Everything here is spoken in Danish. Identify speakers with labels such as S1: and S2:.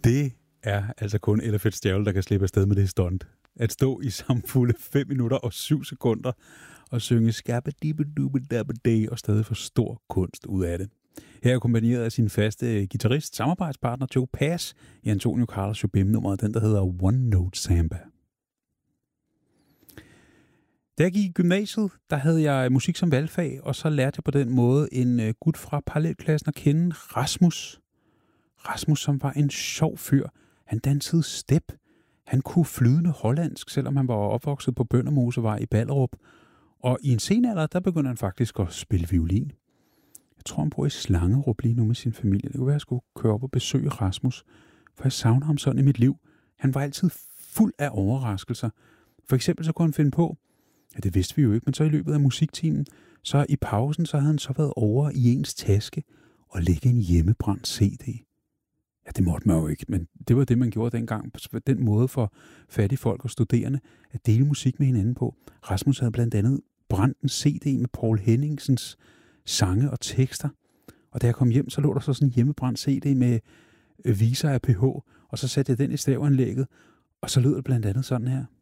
S1: Det er altså kun Ella Fitzgerald, der kan slippe afsted med det stunt. At stå i samfulde 5 minutter og 7 sekunder og synge skabba-dibba-dubba-dabba-day og stadig få stor kunst ud af det. Her er kombineret af sin faste guitarist, samarbejdspartner Joe Pass i Antonio Carlos Jobim-nummeret, den der hedder One Note Samba. Da jeg gik i gymnasiet, der havde jeg musik som valgfag, og så lærte jeg på den måde en gut fra parallelklassen at kende, Rasmus. Rasmus, som var en sjov fyr. Han dansede step. Han kunne flydende hollandsk, selvom han var opvokset på Bøndermosevej i Ballerup. Og i en sen alder, der begyndte han faktisk at spille violin. Jeg tror, han bor i Slangerup lige nu med sin familie. Det kunne være, at jeg skulle køre op og besøge Rasmus, for jeg savner ham sådan i mit liv. Han var altid fuld af overraskelser. For eksempel så kunne han finde på, ja, det vidste vi jo ikke, men så i løbet af musiktimen, så i pausen, så havde han så været over i ens taske og lægge en hjemmebrændt CD. Ja, det måtte man jo ikke, men det var det, man gjorde dengang. Den måde for fattige folk og studerende at dele musik med hinanden på. Rasmus havde blandt andet brændt en CD med Paul Henningsens sange og tekster. Og da jeg kom hjem, så lå der så sådan en hjemmebrændt CD med viser af PH, og så satte jeg den i stavanlægget, og så lød det blandt andet sådan her.